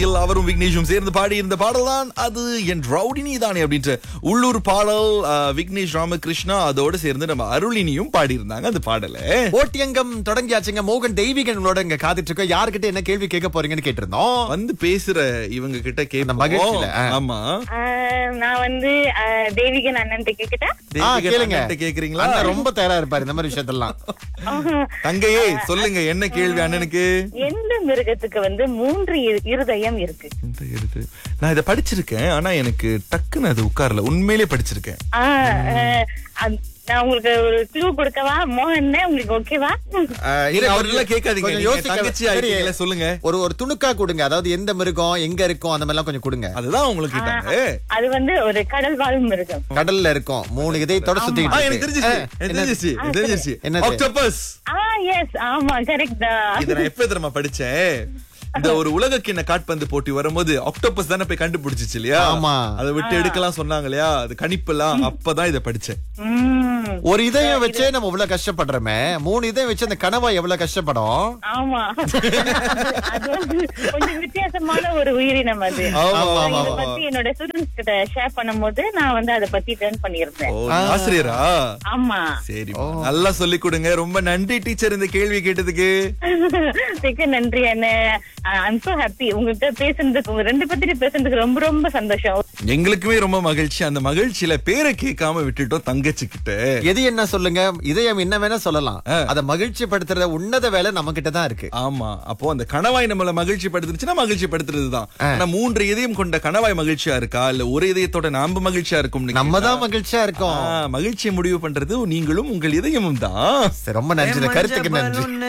அவரும் விக்னேஷும் சேர்ந்து பாடி இருந்த பாடல் தான் அது என் ரவுடினி தானே அப்படின்ற உள்ளூர் பாடல். விக்னேஷ் ராமகிருஷ்ணா அதோட சேர்ந்து நம்ம அருளினியும் பாடி இருந்தாங்க அந்த பாடல. போட்டியங்கம் தொடங்கியாச்சுங்க. மோகன் தெய்வீகனோட இங்க காத்துட்டு இருக்கோம். யாருக்கிட்ட என்ன கேள்வி கேட்க போறீங்கன்னு கேட்டிருந்தோம். வந்து பேசுற இவங்க கிட்ட மகிழ்ச்சியில. ஆமா, நான் வந்து தேவிகன் அண்ணன் கேக்கிட்டேன். கேளுங்க. கேக்குறீங்களா? ரொம்ப தயாரா இருப்பாரு இந்த மாதிரி விஷயத்தெல்லாம். தங்கையே சொல்லுங்க, என்ன கேள்வி அண்ணனுக்கு? எந்த மிருகத்துக்கு வந்து 3 இருதயம் இருக்கு? நான் இதை படிச்சிருக்கேன், ஆனா எனக்கு டக்குன்னு அது உட்கார்ல. உண்மையிலே படிச்சிருக்கேன். நான் உங்களுக்கு ஒரு க்ளூ கொடுக்கவா மோகன்? உங்களுக்கு ஓகேவா? கேட்காதீங்க, சொல்லுங்க. ஒரு துணுக்கா கொடுங்க. அதாவது எந்த மிருகம் எங்க இருக்கும் அந்த மாதிரி எல்லாம் கொஞ்சம் கொடுங்க. அதுதான் உங்களுக்கு கேட்டாங்க. அது வந்து ஒரு கடல் வாழ் மிருகம். கடல்ல இருக்கும். 3 இதயத்தோட சுத்திட்டு. எனக்கு தெரிஞ்சிருச்சு. ஆக்டோபஸ். எஸ், ஆமா, கரெக்ட் தான். இத நான் எப்ப தெரியுமா படிச்சேன்? இந்த ஒரு உலகக்கிண்ண காட்பந்து போட்டி வரும்போது ஆக்டோபஸ் தானே போய் கண்டுபிடிச்சிச்சு இல்லையா? ஆமா. அதை விட்டு எடுக்கலாம் சொன்னாங்க இல்லையா? அது கணிப்பெல்லாம் அப்பதான் இதை படிச்சேன். ஒரு இதயம் வச்சே நம்ம இவ்வளவு கஷ்டப்படுறோமே, 3 இதயம் வச்சு அந்த கனவா எவ்வளவு கஷ்டப்படும். ஆமா, அது வந்து கொஞ்சம் வித்தியாசமான ஒரு உயிரினம் அது. இத பத்தி என்னோட ஸ்டூடண்ட்ஸ் கிட்ட ஷேர் பண்ணும்போது நான் வந்து அத பத்தி டர்ன் பண்ணிருந்தேன். ஆசிரியரா? ஆமா. சரி, நல்லா சொல்லி கொடுங்க. ரொம்ப நன்றி டீச்சர் இந்த கேள்வி கேட்டதுக்கு. மிக்க நன்றி அண்ணன். I'm so happy உங்ககிட்ட பேசுனதுக்கு, உங்க 2 பத்தி பேசுனதுக்கு ரொம்ப ரொம்ப சந்தோஷம். எங்களுக்குமே ரொம்ப மகிழ்ச்சி. அந்த மகிழ்ச்சியில பேரை கேட்காம விட்டுட்டோம் தங்கச்சி கிட்ட. எது என்ன சொல்லுங்க, இதயம் என்ன வேணா சொல்லலாம். அத மகிழ்ச்சி படுத்துற உன்னத வேலை நம்ம கிட்ட தான் இருக்கு. ஆமா, அப்போ அந்த கணவாய் நம்மள மகிழ்ச்சி படுத்துச்சுன்னா மகிழ்ச்சி படுத்துறதுதான். ஆனா 3 இதயம் கொண்ட கணவாய் மகிழ்ச்சியா இருக்கா, இல்ல ஒரு இதயத்தோட நாம மகிழ்ச்சியா இருக்கும்? நம்ம தான் மகிழ்ச்சியா இருக்கோம். மகிழ்ச்சியை முடிவு பண்றது நீங்களும் உங்கள் இதயமும் தான். ரொம்ப நன்றி, கருத்துக்கு நன்றி.